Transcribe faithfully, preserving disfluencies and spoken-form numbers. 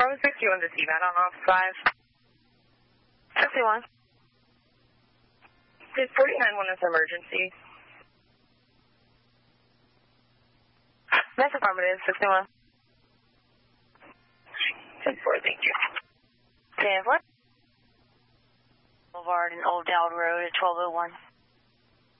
Bravo sixty-one to C-Van on off five. sixty-one. Did forty-nine want us emergency? That's affirmative, sixty-one. ten four, thank you. ten four. Boulevard and Old Dowd Road at twelve oh one.